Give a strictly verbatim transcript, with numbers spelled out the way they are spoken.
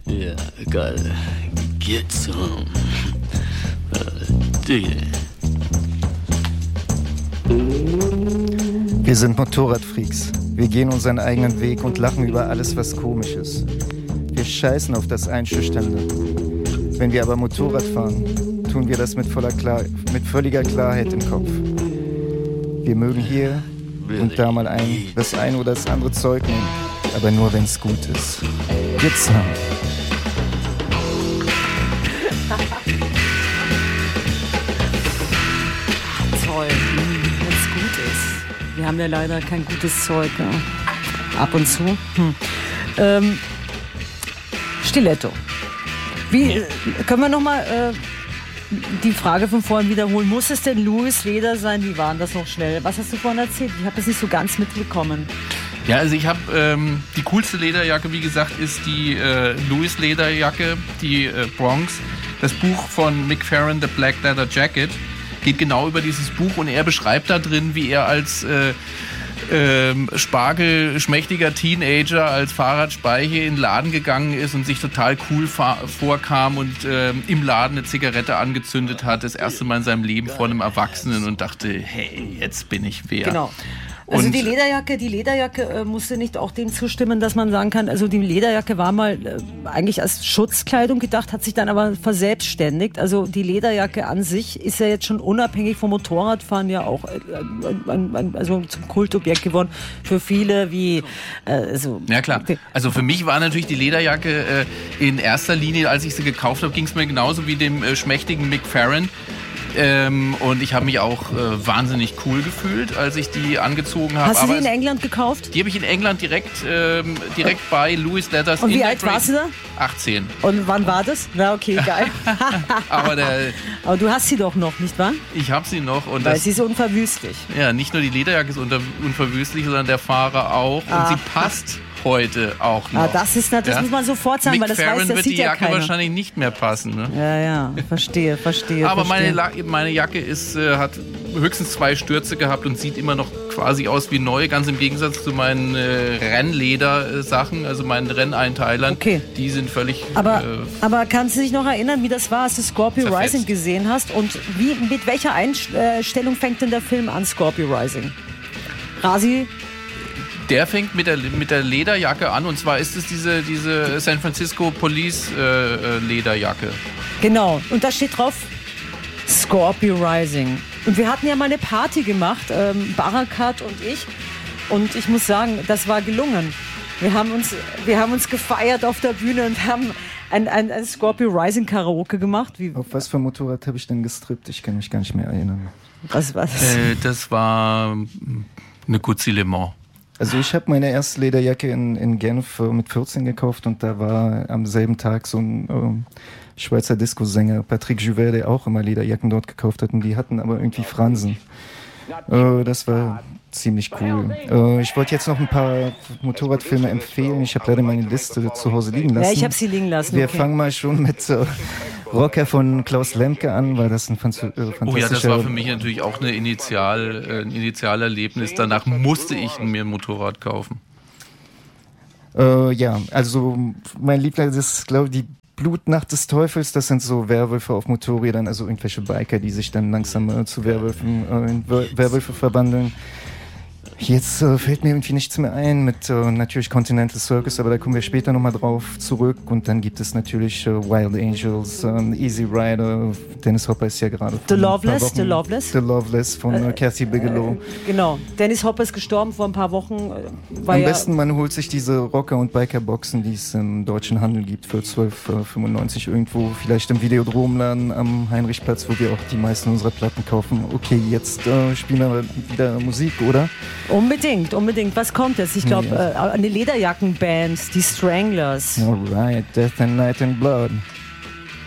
Yeah, I gotta get some. Uh, dig it. Wir sind Motorradfreaks. Wir gehen unseren eigenen Weg und lachen über alles, was komisch ist. Wir scheißen auf das Einschüchternde. Wenn wir aber Motorrad fahren, tun wir das mit, voller Klar- mit völliger Klarheit im Kopf. Wir mögen hier und da mal ein, das eine oder das andere Zeug nehmen, aber nur, wenn es gut ist. Jetzt haben. Toll, wenn es gut ist. Wir haben ja leider kein gutes Zeug, ja. Ab und zu. Hm. Ähm, Stiletto. Wie, äh, können wir nochmal äh, die Frage von vorhin wiederholen? Muss es denn Louis Leder sein? Wie war das noch schnell? Was hast du vorhin erzählt? Ich habe das nicht so ganz mitbekommen. Ja, also ich habe ähm, die coolste Lederjacke, wie gesagt, ist die äh, Louis Lederjacke, die äh, Bronx. Das Buch von Mick Farron, The Black Leather Jacket, geht genau über dieses Buch und er beschreibt da drin, wie er als äh, ähm, Spargel, schmächtiger Teenager als Fahrradspeiche in den Laden gegangen ist und sich total cool fa- vorkam und ähm, im Laden eine Zigarette angezündet hat, das erste Mal in seinem Leben vor einem Erwachsenen und dachte, hey, jetzt bin ich wer. Genau. Also Und die Lederjacke, die Lederjacke äh, musste nicht auch dem zustimmen, dass man sagen kann, also die Lederjacke war mal äh, eigentlich als Schutzkleidung gedacht, hat sich dann aber verselbstständigt. Also die Lederjacke an sich ist ja jetzt schon unabhängig vom Motorradfahren ja auch äh, ein, ein, also zum Kultobjekt geworden für viele wie äh, so. Ja klar, also für mich war natürlich die Lederjacke äh, in erster Linie, als ich sie gekauft habe, ging es mir genauso wie dem äh, schmächtigen Mick Farron. Ähm, und ich habe mich auch äh, wahnsinnig cool gefühlt, als ich die angezogen habe. Hast du Aber die in es, England gekauft? Die habe ich in England direkt, ähm, direkt bei Louis Leathers. Und wie alt warst du da? achtzehn. Und wann war das? Na okay, geil. Aber, der, Aber du hast sie doch noch, nicht wahr? ich habe sie noch. Und Weil das, sie ist unverwüstlich. ja, nicht nur die Lederjacke ist unter, unverwüstlich, sondern der Fahrer auch. Ah. Und sie passt heute auch noch. Ah, das ist natürlich, das Ja? muss man sofort sagen, Mick weil das Farron weiß, das wird sieht die ja Jacke keiner. wahrscheinlich nicht mehr passen. Ne? Ja, ja, verstehe, verstehe. Aber verstehe. meine, La- meine Jacke ist, äh, hat höchstens zwei Stürze gehabt und sieht immer noch quasi aus wie neu, ganz im Gegensatz zu meinen äh, Rennleder-Sachen, also meinen Renneinteilern. Okay. Die sind völlig... Aber, äh, aber kannst du dich noch erinnern, wie das war, als du Scorpio Zerfetzt. Rising gesehen hast? Und wie, mit welcher Einstellung fängt denn der Film an, Scorpio Rising? Rasi? der fängt mit der, mit der Lederjacke an, und zwar ist es diese, diese San Francisco Police äh, äh, Lederjacke. Genau, und da steht drauf Scorpio Rising. Und wir hatten ja mal eine Party gemacht, ähm, Barakat und ich. Und ich muss sagen, das war gelungen. Wir haben uns, wir haben uns gefeiert auf der Bühne und haben ein, ein, ein Scorpio Rising Karaoke gemacht. Wie, Auf was für ein Motorrad habe ich denn gestrippt? Ich kann mich gar nicht mehr erinnern. was war das? Äh, das war eine Guzzi Le Mans. Also ich habe meine erste Lederjacke in, in Genf äh, mit vierzehn gekauft, und da war am selben Tag so ein ähm, Schweizer Disco-Sänger, Patrick Juvet, der auch immer Lederjacken dort gekauft hat, und die hatten aber irgendwie Fransen. Äh, das war ziemlich cool. Äh, ich wollte jetzt noch ein paar Motorradfilme empfehlen. Ich habe leider meine Liste zu Hause liegen lassen. Ja, ich habe sie liegen lassen. Wir okay. fangen mal schon mit äh, Rocker von Klaus Lemke an, weil das ein Franz- äh, fantastischer... Oh ja, das war für mich natürlich auch eine Initial, äh, ein Initialerlebnis. Danach musste ich mir ein Motorrad kaufen. Äh, ja, also mein Liebling ist, glaube ich, die Blutnacht des Teufels. Das sind so Werwölfe auf Motorrädern, also irgendwelche Biker, die sich dann langsam äh, zu Werwölfen, äh, in Wer- Werwölfe verwandeln. Jetzt äh, fällt mir irgendwie nichts mehr ein mit äh, natürlich Continental Circus, aber da kommen wir später nochmal drauf zurück. Und dann gibt es natürlich äh, Wild Angels, ähm, Easy Rider, Dennis Hopper ist ja gerade The vor ein paar Loveless, Wochen- The Loveless. The Loveless von äh, Kathy Bigelow. Genau. Dennis Hopper ist gestorben vor ein paar Wochen. äh, War Am ja, besten, man holt sich diese Rocker- und Biker-Boxen, die es im deutschen Handel gibt, für zwölf Euro fünfundneunzig irgendwo, vielleicht im Videodromladen am Heinrichplatz, wo wir auch die meisten unserer Platten kaufen. Okay, jetzt äh, spielen wir wieder Musik, oder? Unbedingt, unbedingt. Was kommt jetzt? Ich glaube, Ja. äh, eine Lederjackenband, die Stranglers. Alright, Death and Night and Blood.